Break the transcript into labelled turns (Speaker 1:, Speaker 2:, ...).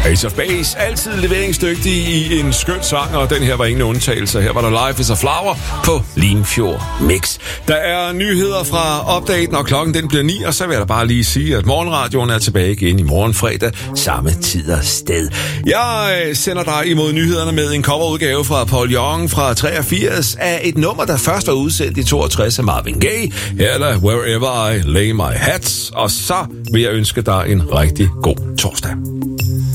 Speaker 1: Ace of Base, altid leveringsdygtig i en skøn sang, og den her var ingen undtagelse. Her var der Life is a Flower på Limfjord Mix. Der er nyheder fra updaten, og klokken den bliver 9, og så vil jeg da bare lige sige, at morgenradioen er tilbage igen i morgen fredag, samme tid og sted. Jeg sender dig imod nyhederne med en coverudgave fra Paul Young fra 83 af et nummer, der først var udsendt i 62 af Marvin Gaye. Her er der Wherever I Lay My Hat, og så vil jeg ønske dig en rigtig god torsdag.